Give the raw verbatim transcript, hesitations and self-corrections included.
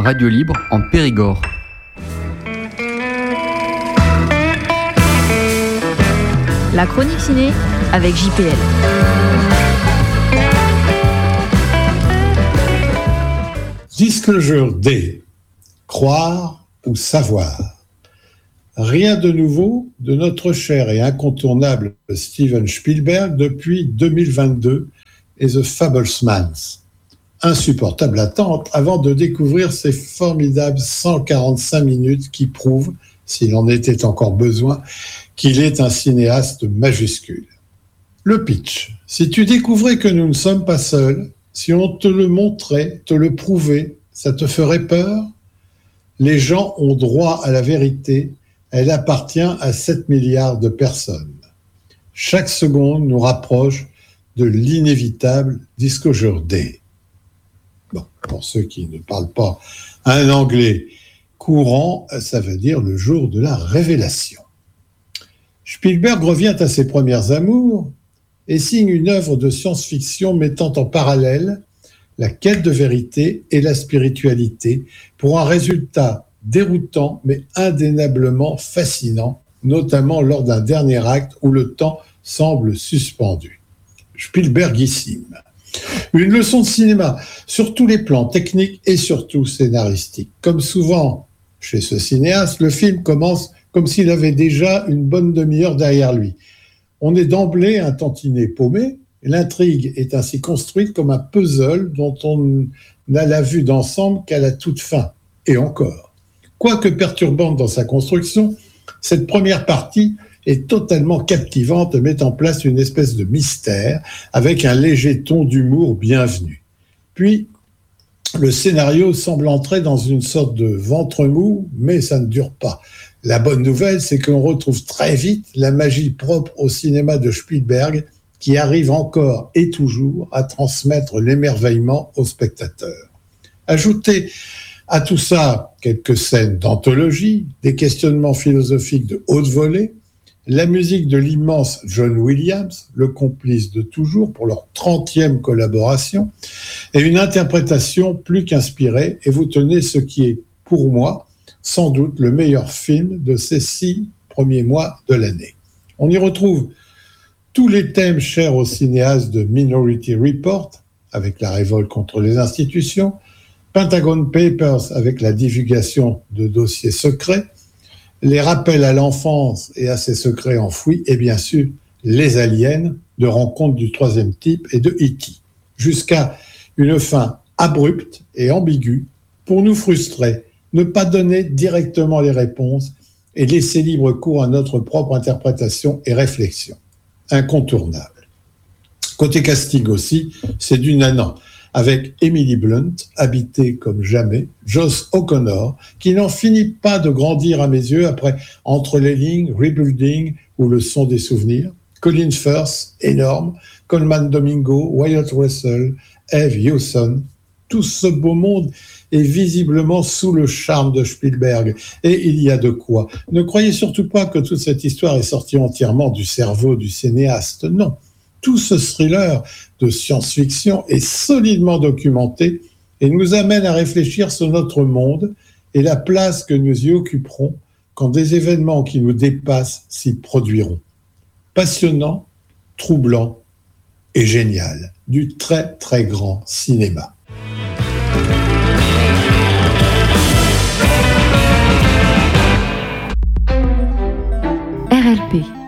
radio libre en Périgord. La chronique ciné avec J P L. Disclosure Day. Croire ou savoir. Rien de nouveau de notre cher et incontournable Steven Spielberg depuis deux mille vingt-deux et The Fablesmans. Insupportable attente avant de découvrir ces formidables cent quarante-cinq minutes qui prouvent, s'il en était encore besoin, qu'il est un cinéaste majuscule. Le pitch. Si tu découvrais que nous ne sommes pas seuls, si on te le montrait, te le prouvait, ça te ferait peur ? Les gens ont droit à la vérité. Elle appartient à sept milliards de personnes. Chaque seconde nous rapproche de l'inévitable Disclosure Day. Bon, pour ceux qui ne parlent pas un anglais courant, ça veut dire le jour de la révélation. Spielberg revient à ses premières amours et signe une œuvre de science-fiction mettant en parallèle la quête de vérité et la spiritualité pour un résultat déroutant mais indéniablement fascinant, notamment lors d'un dernier acte où le temps semble suspendu. Spielbergissime. Une leçon de cinéma sur tous les plans techniques et surtout scénaristiques. Comme souvent chez ce cinéaste, le film commence comme s'il avait déjà une bonne demi-heure derrière lui. On est d'emblée un tantinet paumé. L'intrigue est ainsi construite comme un puzzle dont on n'a la vue d'ensemble qu'à la toute fin. Et encore. Quoique perturbante dans sa construction, cette première partie est totalement captivante et met en place une espèce de mystère avec un léger ton d'humour bienvenu. Puis, le scénario semble entrer dans une sorte de ventre mou, mais ça ne dure pas. La bonne nouvelle, c'est qu'on retrouve très vite la magie propre au cinéma de Spielberg qui arrive encore et toujours à transmettre l'émerveillement aux spectateurs. Ajoutez à tout ça, quelques scènes d'anthologie, des questionnements philosophiques de haute volée, la musique de l'immense John Williams, le complice de toujours pour leur trentième collaboration, et une interprétation plus qu'inspirée, et vous tenez ce qui est, pour moi, sans doute le meilleur film de ces six premiers mois de l'année. On y retrouve tous les thèmes chers au cinéaste de Minority Report, avec la révolte contre les institutions, Pentagon Papers avec la divulgation de dossiers secrets, les rappels à l'enfance et à ses secrets enfouis, et bien sûr, les aliens de Rencontre du troisième type et de E T, jusqu'à une fin abrupte et ambiguë pour nous frustrer, ne pas donner directement les réponses et laisser libre cours à notre propre interprétation et réflexion. Incontournable. Côté casting aussi, c'est du nanan, avec Emily Blunt, habitée comme jamais, Joss O'Connor, qui n'en finit pas de grandir à mes yeux après Entre les lignes, Rebuilding ou Le son des souvenirs, Colin Firth, énorme, Coleman Domingo, Wyatt Russell, Eve Hewson, tout ce beau monde est visiblement sous le charme de Spielberg. Et il y a de quoi. Ne croyez surtout pas que toute cette histoire est sortie entièrement du cerveau du cinéaste, non. Tout ce thriller de science-fiction est solidement documenté et nous amène à réfléchir sur notre monde et la place que nous y occuperons quand des événements qui nous dépassent s'y produiront. Passionnant, troublant et génial. Du très très grand cinéma. R L P